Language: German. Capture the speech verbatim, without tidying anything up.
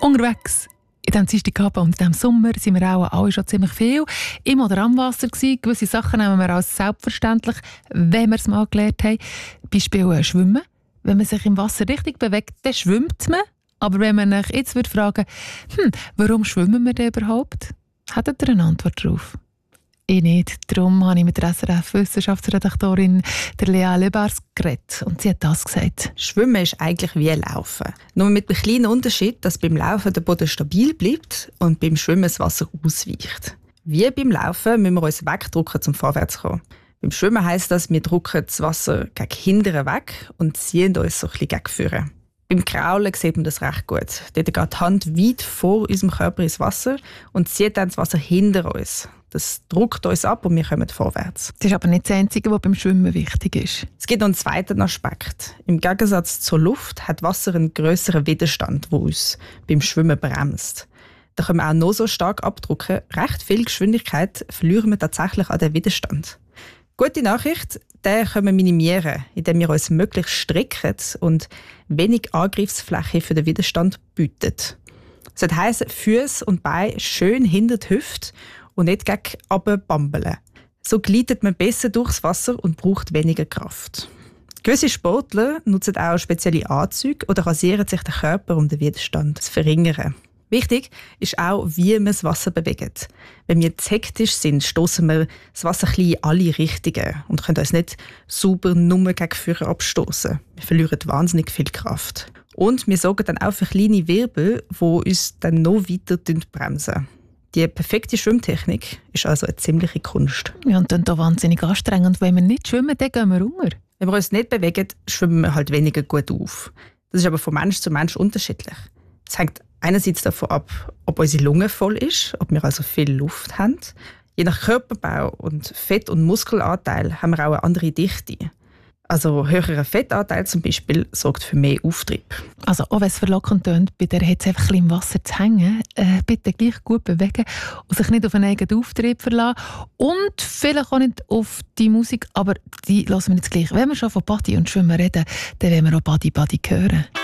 Unterwegs in diesem Dienstagabend und in diesem Sommer sind wir auch alle schon ziemlich viel im oder am Wasser gewesen. Gewisse Sachen nehmen wir als selbstverständlich, wenn wir es mal gelernt haben. Beispiel Schwimmen. Wenn man sich im Wasser richtig bewegt, dann schwimmt man. Aber wenn man sich jetzt würde fragen, hm, warum schwimmen wir denn überhaupt? Hättet ihr eine Antwort darauf? Ich nicht. Darum habe ich mit der S R F-Wissenschaftsredaktorin der Lea Lebars geredet. Und sie hat das gesagt. Schwimmen ist eigentlich wie Laufen. Nur mit dem kleinen Unterschied, dass beim Laufen der Boden stabil bleibt und beim Schwimmen das Wasser ausweicht. Wie beim Laufen müssen wir uns wegdrücken, um vorwärts zu kommen. Beim Schwimmen heisst das, wir drücken das Wasser gegen hinten weg und ziehen uns so ein bisschen gegen vorne. Beim Kraulen sieht man das recht gut. Dort geht die Hand weit vor unserem Körper ins Wasser und zieht dann das Wasser hinter uns. Das drückt uns ab und wir kommen vorwärts. Das ist aber nicht das Einzige, was beim Schwimmen wichtig ist. Es gibt noch einen zweiten Aspekt. Im Gegensatz zur Luft hat Wasser einen grösseren Widerstand, der uns beim Schwimmen bremst. Da können wir auch noch so stark abdrücken. Recht viel Geschwindigkeit verlieren wir tatsächlich an den Widerstand. Gute Nachricht, den können wir minimieren, indem wir uns möglichst strecken und wenig Angriffsfläche für den Widerstand bieten. Das heisst, Füße und Beine schön hinter die Hüfte und nicht gegen runter bambeln. So gleitet man besser durchs Wasser und braucht weniger Kraft. Gewisse Sportler nutzen auch spezielle Anzüge oder rasieren sich den Körper, um den Widerstand zu verringern. Wichtig ist auch, wie wir das Wasser bewegen. Wenn wir zu hektisch sind, stoßen wir das Wasser ein bisschen in alle Richtungen und können uns nicht sauber nur gegen vorne abstoßen. Wir verlieren wahnsinnig viel Kraft. Und wir sorgen dann auch für kleine Wirbel, die uns dann noch weiter bremsen. Die perfekte Schwimmtechnik ist also eine ziemliche Kunst. Ja, und dann da wahnsinnig anstrengend. Wenn wir nicht schwimmen, dann gehen wir unter. Wenn wir uns nicht bewegen, schwimmen wir halt weniger gut auf. Das ist aber von Mensch zu Mensch unterschiedlich. Es hängt einerseits davon ab, ob unsere Lunge voll ist, ob wir also viel Luft haben. Je nach Körperbau und Fett- und Muskelanteil haben wir auch eine andere Dichte. Also höherer Fettanteil zum Beispiel sorgt für mehr Auftrieb. Also auch wenn es verlockend tönt, bei der jetzt einfach ein bisschen im Wasser zu hängen, äh, bitte gleich gut bewegen und sich nicht auf einen eigenen Auftrieb verlassen. Und vielleicht auch nicht auf die Musik, aber die lassen wir jetzt gleich. Wenn wir schon von Body und Schwimmen reden, dann wollen wir auch Body Body hören.